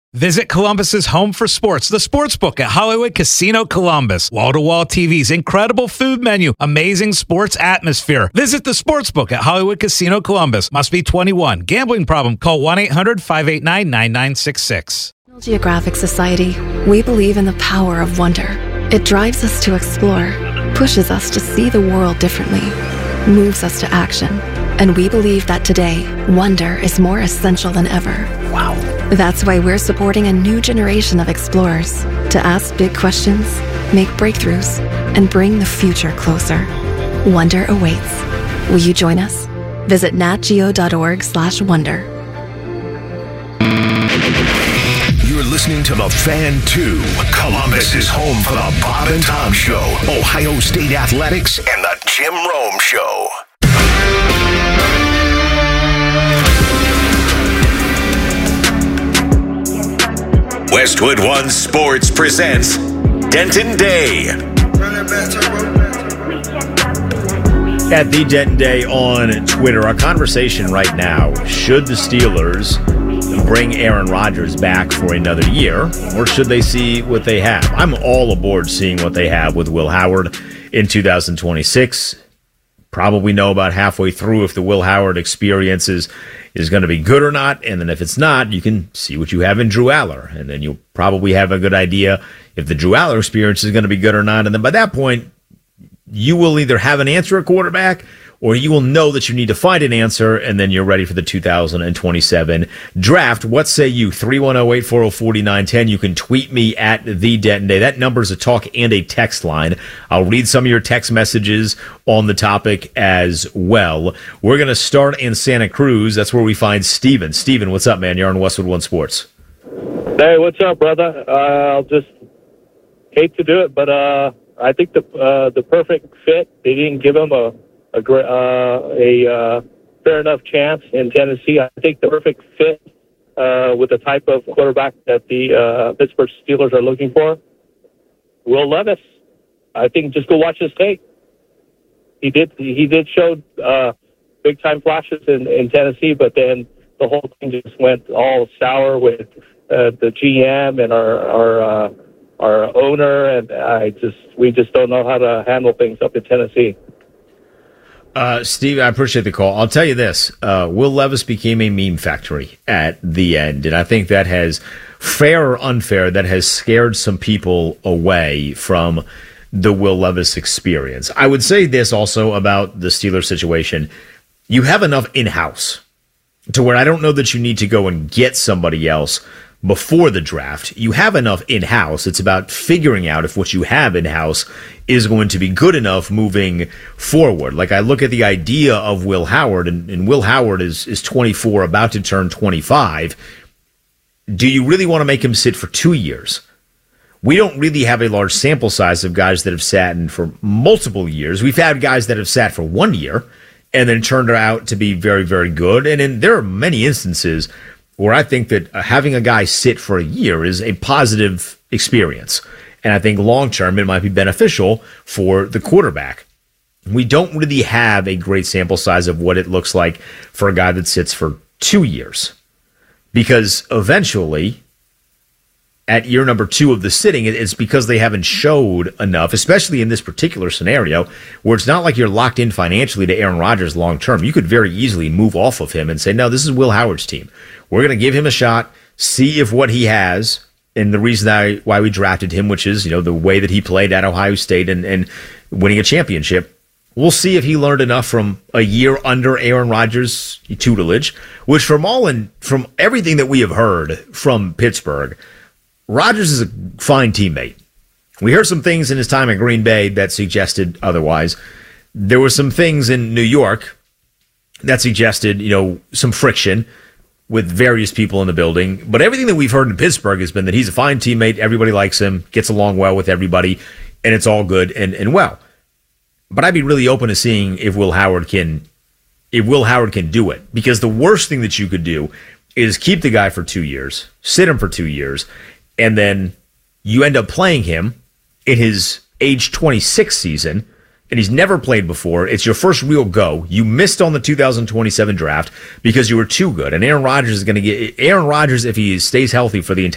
Visit Columbus's home for sports, the Sportsbook at Hollywood Casino Columbus. Wall-to-wall TVs, incredible food menu, amazing sports atmosphere. Visit the Sportsbook at Hollywood Casino Columbus. Must be 21. Gambling problem? Call 1-800-589-9966. Geographic Society, we believe in the power of wonder. It drives us to explore, pushes us to see the world differently, moves us to action. And we believe that today, wonder is more essential than ever. Wow. That's why we're supporting a new generation of explorers to ask big questions, make breakthroughs, and bring the future closer. Wonder awaits. Will you join us? Visit natgeo.org/wonder. You're listening to The Fan 2. Columbus is home for the Bob and Tom Show, Ohio State Athletics, and the Jim Rome Show. Westwood One Sports presents Denton Day. At the Denton Day on Twitter, our conversation right now, should the Steelers bring Aaron Rodgers back for another year, or should they see what they have? I'm all aboard seeing what they have with Will Howard in 2026. Probably know about halfway through if the Will Howard experience is going to be good or not, and then if it's not, you can see what you have in Drew Aller, and then you'll probably have a good idea if the Drew Aller experience is going to be good or not, and then by that point, you will either have an answer at quarterback, or you will know that you need to find an answer, and then you're ready for the 2027 draft. What say you? 310-840-4910. You can tweet me at The Denton Day. That number is a talk and a text line. I'll read some of your text messages on the topic as well. We're going to start in Santa Cruz. That's where we find Steven. Steven, what's up, man? You're on Westwood One Sports. Hey, what's up, brother? I'll just hate to do it, but I think the perfect fit, they didn't give him a fair enough chance in Tennessee. I think the perfect fit with the type of quarterback that the Pittsburgh Steelers are looking for, Will Levis. I think just go watch his tape. He did show big time flashes in Tennessee, but then the whole thing just went all sour with the GM and our owner, and we just don't know how to handle things up in Tennessee. Steve, I appreciate the call. I'll tell you this. Will Levis became a meme factory at the end, and I think that has, fair or unfair, that has scared some people away from the Will Levis experience. I would say this also about the Steelers situation. You have enough in-house to where I don't know that you need to go and get somebody else before the draft. You have enough in-house. It's about figuring out if what you have in-house is going to be good enough moving forward. Like, I look at the idea of Will Howard, and Will Howard is 24, about to turn 25. Do you really want to make him sit for 2 years? We don't really have a large sample size of guys that have sat in for multiple years. We've had guys that have sat for 1 year and then turned out to be very, very good. And there are many instances where I think that having a guy sit for a year is a positive experience. And I think long-term it might be beneficial for the quarterback. We don't really have a great sample size of what it looks like for a guy that sits for 2 years. Because eventually, at year number 2 of the sitting, it's because they haven't showed enough, especially in this particular scenario, where it's not like you're locked in financially to Aaron Rodgers long-term. You could very easily move off of him and say, no, this is Will Howard's team. We're going to give him a shot, see if what he has, and the reason why we drafted him, which is, the way that he played at Ohio State and winning a championship. We'll see if he learned enough from a year under Aaron Rodgers' tutelage, which from everything that we have heard from Pittsburgh, Rodgers is a fine teammate. We heard some things in his time at Green Bay that suggested otherwise. There were some things in New York that suggested, some friction with various people in the building. But everything that we've heard in Pittsburgh has been that he's a fine teammate, everybody likes him, gets along well with everybody, and it's all good and well. But I'd be really open to seeing if Will Howard can do it. Because the worst thing that you could do is keep the guy for 2 years, sit him for 2 years, and then you end up playing him in his age 26 season, and he's never played before. It's your first real go. You missed on the 2027 draft because you were too good. And Aaron Rodgers, if he stays healthy for the entire